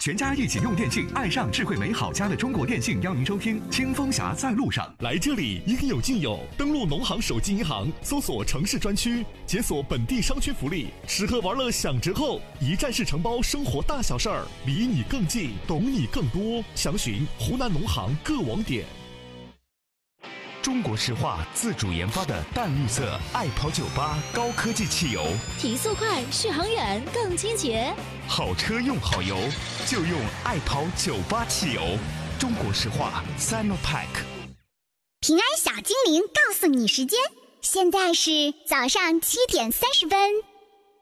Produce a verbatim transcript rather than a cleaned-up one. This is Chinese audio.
全家一起用电信，爱上智慧美好家的中国电信，邀您收听《清风侠在路上》。 来这里应有尽有，登录农行手机银行，搜索城市专区，解锁本地商圈福利，吃喝玩乐享折扣，一站式承包生活大小事儿，离你更近，懂你更多。详询湖南农行各网点。 中国石化自主研发的淡绿色爱跑九八高科技汽油， 提速快，续航远，更清洁。 好车用好油，就用爱跑九八汽油。中国石化 Sinopec。 平安小精灵告诉你时间，现在是早上七点三十分。